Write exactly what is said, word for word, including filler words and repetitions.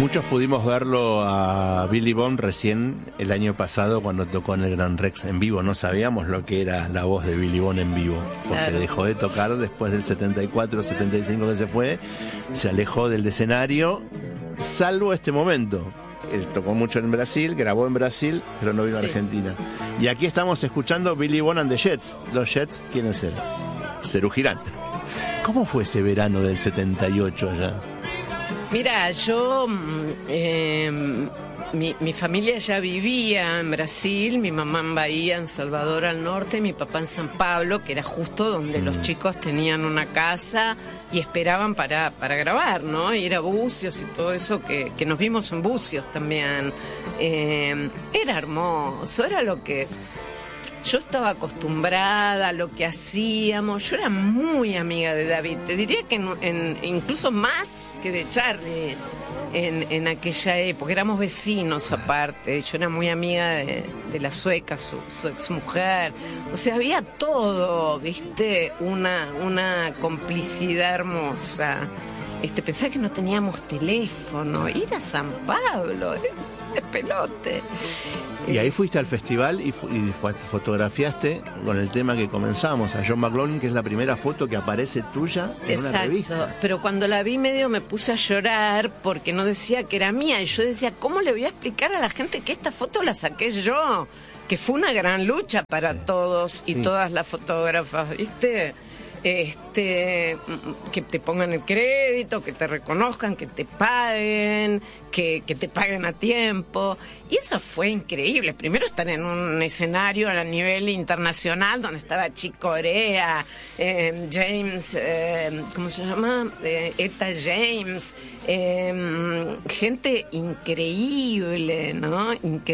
Muchos pudimos verlo a Billy Bond recién el año pasado cuando tocó en el Gran Rex en vivo. No sabíamos lo que era la voz de Billy Bond en vivo, porque claro, dejó de tocar después del setenta y cuatro, setenta y cinco que se fue, se alejó del escenario, salvo este momento. Él tocó mucho en Brasil, grabó en Brasil, pero no vino sí. a Argentina. Y aquí estamos escuchando Billy Bond and the Jets. Los Jets, ¿quiénes eran? Serú Girán. ¿Cómo fue ese verano del setenta y ocho allá? Mira, yo, eh, mi, mi familia ya vivía en Brasil, mi mamá en Bahía, en Salvador al norte, mi papá en San Pablo, que era justo donde mm. los chicos tenían una casa y esperaban para, para grabar, ¿no? Ir a Bucios y todo eso, que, que nos vimos en Bucios también. Eh, era hermoso, era lo que... Yo estaba acostumbrada a lo que hacíamos. Yo era muy amiga de David. Te diría que en, en, incluso más que de Charlie en, en aquella época. Éramos vecinos aparte. Yo era muy amiga de, de la sueca, su, su exmujer. O sea, había todo, ¿viste? Una, una complicidad hermosa. Este, pensaba que no teníamos teléfono. Ir a San Pablo, ¿eh? De pelote. Y ahí fuiste al festival y, y fotografiaste con el tema que comenzamos, a John McLaughlin, que es la primera foto que aparece tuya en Exacto, una revista. Pero cuando la vi medio me puse a llorar porque no decía que era mía. Y yo decía, ¿cómo le voy a explicar a la gente que esta foto la saqué yo? Que fue una gran lucha para sí. todos y sí. todas las fotógrafas, ¿viste? Este, que te pongan el crédito, que te reconozcan, que te paguen, que, que te paguen a tiempo. Y eso fue increíble. Primero estar en un escenario a nivel internacional donde estaba Chick Corea, eh, James, eh, ¿cómo se llama? Eh, Etta James, eh, gente increíble, ¿no? Increíble.